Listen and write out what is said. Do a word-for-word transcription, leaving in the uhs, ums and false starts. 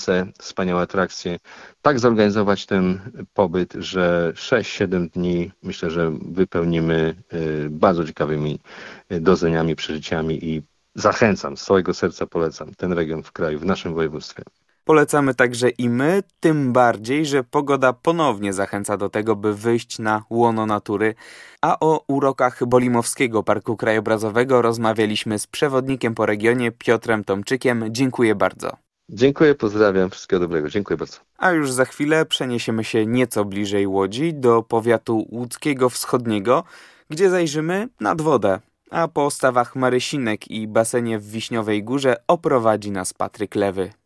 wspaniałe atrakcje. Tak zorganizować ten pobyt, że sześć siedem dni myślę, że wypełnimy bardzo ciekawymi doznaniami, przeżyciami i zachęcam, z całego serca polecam ten region w kraju, w naszym województwie. Polecamy także i my, tym bardziej, że pogoda ponownie zachęca do tego, by wyjść na łono natury. A o urokach Bolimowskiego Parku Krajobrazowego rozmawialiśmy z przewodnikiem po regionie Piotrem Tomczykiem. Dziękuję bardzo. Dziękuję, pozdrawiam, wszystkiego dobrego, dziękuję bardzo. A już za chwilę przeniesiemy się nieco bliżej Łodzi, do powiatu łódzkiego wschodniego, gdzie zajrzymy nad wodę. A po stawach Marysinek i basenie w Wiśniowej Górze oprowadzi nas Patryk Lewy.